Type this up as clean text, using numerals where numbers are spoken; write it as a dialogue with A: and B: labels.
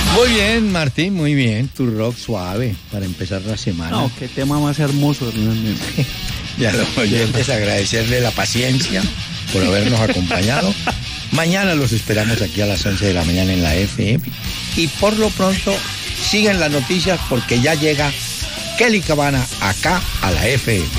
A: Muy bien, Martín, muy bien. Tu rock suave para empezar la semana.
B: No, qué tema más hermoso, Hernán.
A: Y a los oyentes agradecerle la paciencia por habernos acompañado. Mañana los esperamos aquí a las 11 de la mañana en la FM. Y por lo pronto, sigan las noticias porque ya llega Kelly Cabana acá a la FM.